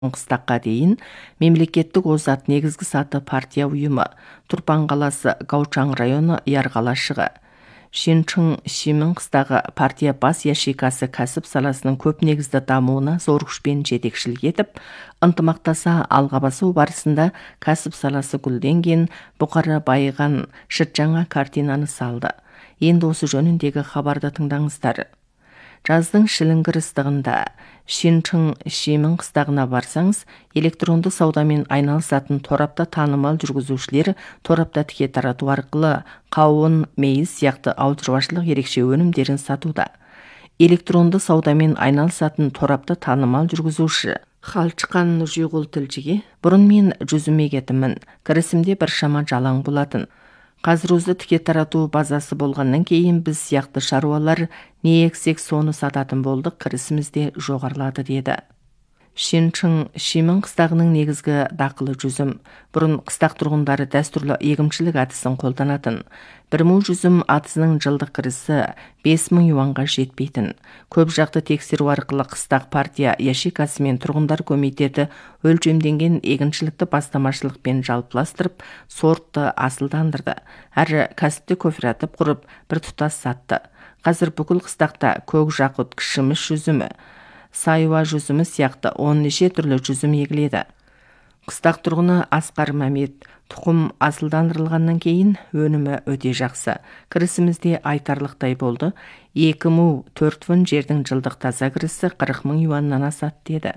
қыстаққа дейін мемлекеттік озат негізгі саты партия ұйымы, Тұрпан қаласы Гаучан районы Яр қалашығы. Шинчың Шимін қыстағы партия бас яшикасы кәсіп саласының көп негізді дамуына зор күшпен жетекшілік етіп, ынтымақтаса алға басу барысында кәсіп саласы гүлденген, бұқара байыған шытжаңа картинаны салды. Енді осы жөніндегі хабарды тыңдаңыздар. Жаздың шіліңгір ыстығында Шинчың Шимін қыстағына барсаңыз, электронды саудамен айналысатын торапта танымал жүргізушілер торапта тіке тарату арқылы қауын, мейіз сияқты ауыл шаруашылық ерекше өнімдерін сатуда. Электронды саудамен айналысатын торапта танымал жүргізуші Халчқан Нұржиғұл тілшіге: бұрын мен жүзіме кетімін, кірісімде біршама жалаң болатын. Қазір өзі тіке тарату базасы болғаннан кейін біз сияқты шаруалар не ексек соны сататын болдық, кірісіміз де жоғарылады деді. Шинчың Шимін қыстағының негізгі дақылы жүзім. Бұрын қыстақ тұрғындары дәстүрлі егіншілік әдісін қолданатын. Бір му жүзім атысының жылдық кірісі 5000 юанға жетпейтін. Көп жақты тексеру арқылы қыстақ партия яшикасы мен тұрғындар комитеті өлшемденген егіншілікті бастамашылықпен жалпыластырып, сортты асылдандырды. Әрі кәсіпті кооператив құрып, бір тұтас сатты. Қазір бүкіл қыстақта көк жақұт, кішіміс жүзімі, сайуа жүзімі сияқты 10 түрлі жүзім егіледі. Қыстақ тұрғыны Асқар Мәмет: тұқым асылдандырылғаннан кейін өнімі өте жақсы. Кірісімізде айтарлықтай болды. 2 му 4 вон жердің жылдық таза кірісі 40 000 юаннан асады деді.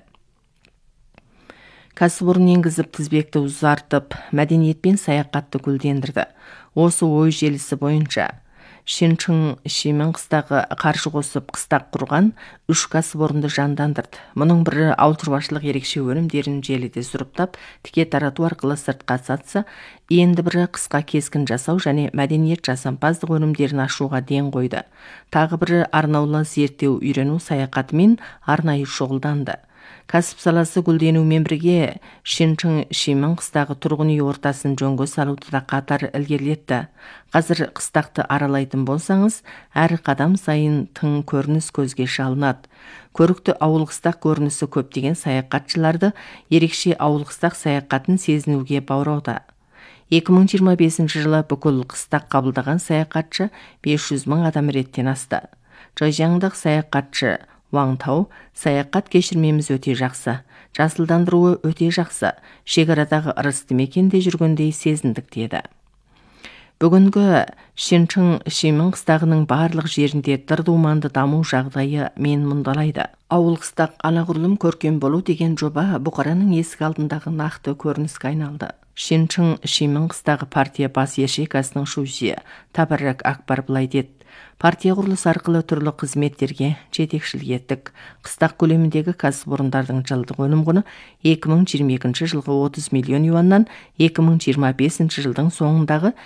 Кәсіпорын енгізіп тізбекті ұзартып, мәдениет пен саяхатты гүлдендірді. Осы ой желісі бойынша Шинчың Шимін қыстағы қаржы қосып қыстақ құрған 3 кәсіпорынды жандандырды. Мұның бірі ауыл шаруашылық ерекше өнімдерін желіде сұрыптап, тіке тарату арқылы сыртқа сатса, енді бірі қысқа кескін жасау және мәдениет жасампаздық өнімдерін ашуға ден қойды. Тағы бірі арнаулы зерттеу үйрену саяхатымен арнайы шұғылданды. Кәсіп саласы гүлденумен бірге Шинчың Шимін қыстағы тұрғын үй ортасын жөнге салуды да қатар ілгерілетті. Қазір қыстақты аралайтын болсаңыз, әр қадам сайын тың көрініс көзге шалынады. Көрікті ауыл қыстақ көрінісі көптеген саяхатшыларды ерекше ауыл қыстақ саяхатын сезінуге баулуда. 2025 жылы бүкіл қыстақ қабылдаған саяхатшы 500 000 адам реттен асты. Жайжаңдық саяхатшы Ваңтау: саяхат кешірмеміз өте жақсы, жасылдандыруы өте жақсы, шекарадағы ырысты мекенде жүргендей сезіндік деді. Бүгінгі Шинчың Шимін қыстағының барлық жерінде дырдуманды даму жағдайы мен мұндалайды. Ауыл қыстақ анағұрлым көркем болу деген жоба бұқараның есік алдындағы нақты көрініске айналды. Шинчың Шимін қыстағы партия бас яшикасының шужие Табарак Акбар былай деді: партия құрылысы арқылы түрлі қызметтерге жетекшілік еттік. Қыстақ көлеміндегі кәсіпорындардың жылдық өнім құны 2022 жылғы 30 миллион юаннан 2025 жылдың соңындағы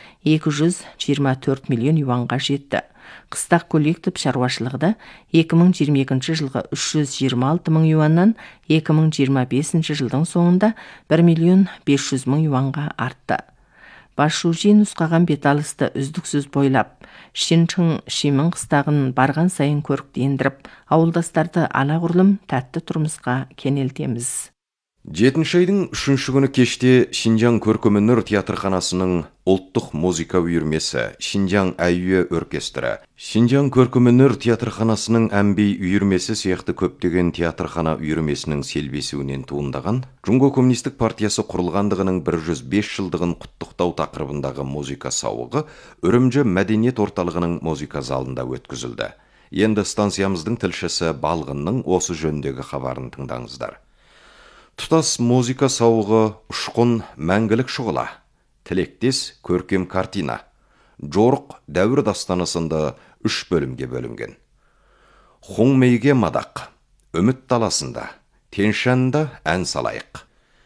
224 миллион юанға жетті. Қыстақ коллектив шаруашылығы да 2022 жылғы 326 000 юаннан 2025 жылдың соңында 1 миллион 500 000 юанға артты. Басшужи нұсқаған беталысты үздіксіз бойлап, Шинчың Шимін қыстағын барған сайын көріктендіріп, ауылдастарды анағұрлым тәтті тұрмысқа кенелтеміз. 7 айдың 3 күні кеште Шинжаң көркемөнер театрханасының ұлттық музыка үйірмесі, Шинжаң әуе оркестрі, Шинжаң көркемөнер театрханасының әмбей үйірмесі сияқты көптеген театрхана үйірмесінің селбесуінен туындаған Жұңго коммунистік партиясы құрылғандығының 105 жылдығын құттықтау тақырыбындағы музыка сауығы Үрімжі мәдениет орталығының музыка залында өткізілді. Енді станциямыздың тілшісі Балғынның осы жөніндегі хабарын тыңдаңыздар. Тұтас музыка сауығы ұшқын мәңгілік шұғыла, тілектес көркем картина, жорық дәуір дастаны сынды 3 бөлімге бөлінген. Хуңмейге мадақ, үміт даласында, Теншанда ән салайық.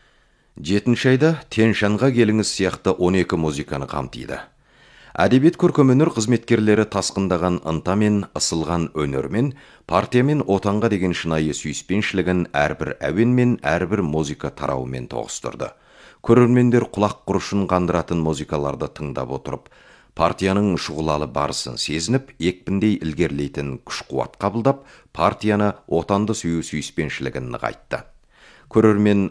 7 айда Теншанға келіңіз сияқты 12 музыканы қамтиды. Әдебиет көркемөнер қызметкерлері тасқындаған ынта мен ысылған өнермен, партия мен отанға деген шынайы сүйіспеншілігін әрбір әуен мен әрбір музыка тарауымен тоғыстырды. Көрермендер құлақ құрышын қандыратын музыкаларды тыңдап отырып, партияның шұғылалы барысын сезініп, екпіндей ілгерлейтін күш-қуат қабылдап, партияны отанды сүю сүйіспеншілігін нығайтты. көрермен